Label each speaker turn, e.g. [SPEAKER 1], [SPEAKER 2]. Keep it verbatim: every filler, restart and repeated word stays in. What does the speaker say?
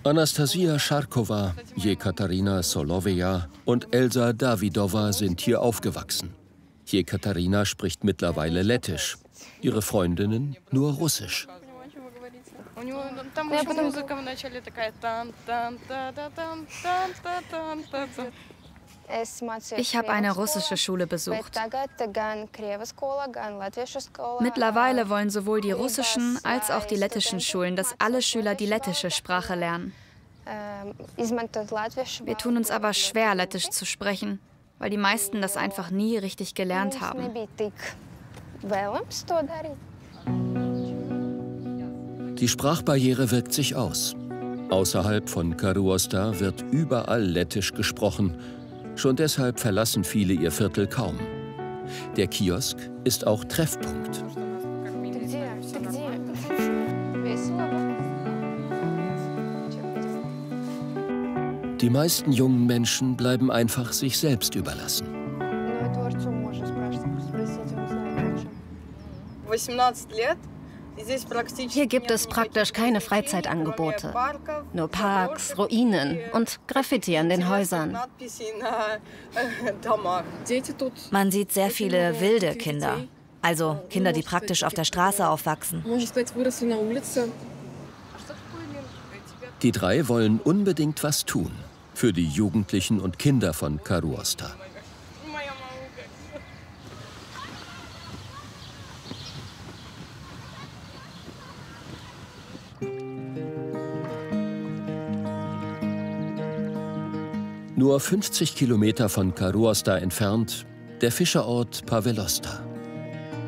[SPEAKER 1] Anastasia Scharkowa, Jekaterina Soloveja und Elsa Davidova sind hier aufgewachsen. Jekaterina spricht mittlerweile Lettisch, ihre Freundinnen nur Russisch.
[SPEAKER 2] Ich habe eine russische Schule besucht. Mittlerweile wollen sowohl die russischen als auch die lettischen Schulen, dass alle Schüler die lettische Sprache lernen. Wir tun uns aber schwer, Lettisch zu sprechen, weil die meisten das einfach nie richtig gelernt haben.
[SPEAKER 1] Die Sprachbarriere wirkt sich aus. Außerhalb von Karuosta wird überall Lettisch gesprochen. Schon deshalb verlassen viele ihr Viertel kaum. Der Kiosk ist auch Treffpunkt. Die meisten jungen Menschen bleiben einfach sich selbst überlassen.
[SPEAKER 3] Hier gibt es praktisch keine Freizeitangebote. Nur Parks, Ruinen und Graffiti an den Häusern.
[SPEAKER 4] Man sieht sehr viele wilde Kinder. Also Kinder, die praktisch auf der Straße aufwachsen.
[SPEAKER 1] Die drei wollen unbedingt was tun für die Jugendlichen und Kinder von Karuosta. Nur fünfzig Kilometer von Karuosta entfernt der Fischerort Pavelosta.